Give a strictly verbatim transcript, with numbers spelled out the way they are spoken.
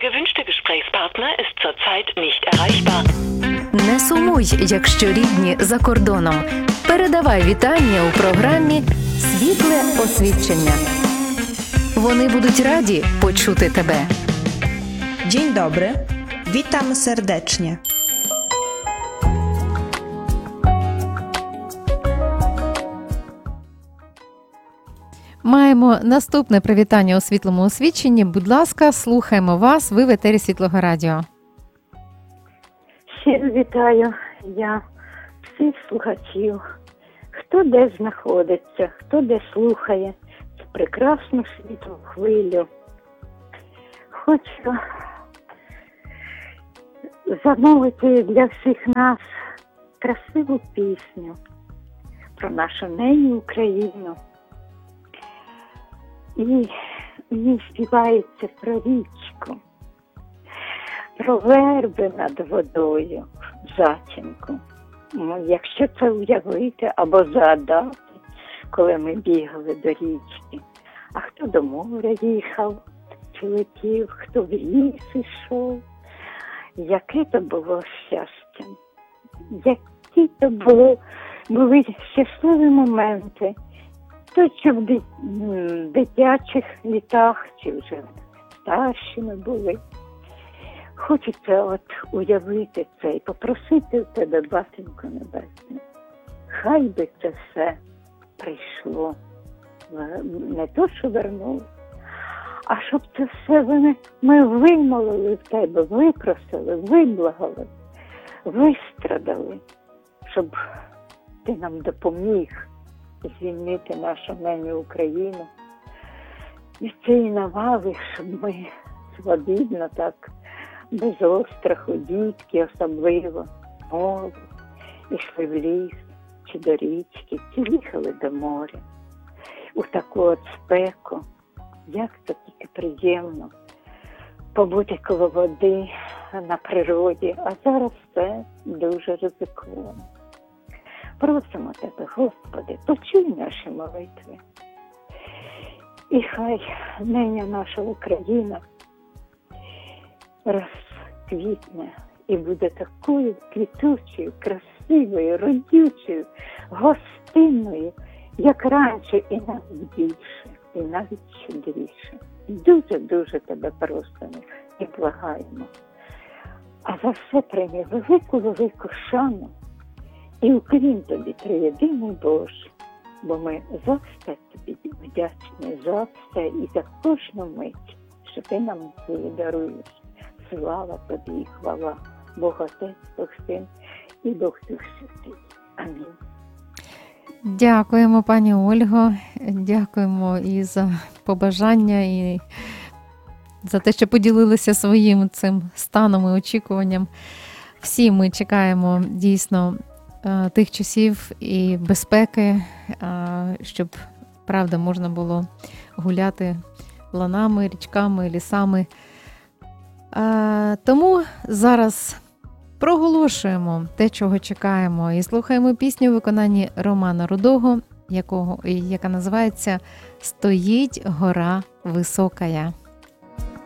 gewünschte Gesprächspartner ist zurzeit nicht erreichbar. Не сумуй, якщо рідні за кордоном. Передавай вітання у програмі «Світле освідчення». Вони будуть раді почути тебе. Dzień dobry, witam serdecznie. Маємо наступне привітання у світлому освіченні. Будь ласка, слухаємо вас. Ви в етері Світлого радіо. Щиро вітаю я всіх слухачів, хто де знаходиться, хто де слухає цю прекрасну світлу хвилю. Хочу замовити для всіх нас красиву пісню про нашу неї Україну. І в ній співається про річку, про верби над водою в затінку. Ну, якщо це уявити або згадати, коли ми бігали до річки, а хто до моря їхав, чи летів, хто в ліс ішов, яке то було щастя, які то було, були щасливі моменти, то чи в дитячих літах, чи вже старшими були. Хочеться от уявити це і попросити у тебе, Батенько Небесне, хай би це все прийшло, не то, що вернулося, а щоб це все ми, ми вимолили в тебе, випросили, виблагали, вистрадали, щоб ти нам допоміг звільнити нашу неню Україну від цієї навали, щоб ми свобідно так, без остраху, дітки особливо, молодь, ішли в ліс чи до річки, чи їхали до моря. У таку от спеку, як це тільки приємно побути коло води на природі, а зараз це дуже ризиковано. Просимо тебе, Господи, почуй наші молитви. І хай нині наша Україна розквітне і буде такою квітучою, красивою, родючою, гостинною, як раніше, і навіть більше, і навіть щедріше. Дуже-дуже тебе просимо і благаємо. А за все прийми велику-велику шану і уклін тобі, триєдиний Боже, бо ми за все тобі вдячні, за все і за кожну мить, що ти нам її даруєш. Слава тобі і хвала, Бог Отець, Бог Син і Бог Дух Святий. Амінь. Дякуємо, пані Ольго, дякуємо і за побажання, і за те, що поділилися своїм цим станом і очікуванням. Всі ми чекаємо дійсно тих часів і безпеки, щоб, правда, можна було гуляти ланами, річками, лісами. Тому зараз проголошуємо те, чого чекаємо, і слухаємо пісню у виконанні Романа Рудого, якого, яка називається «Стоїть гора високая».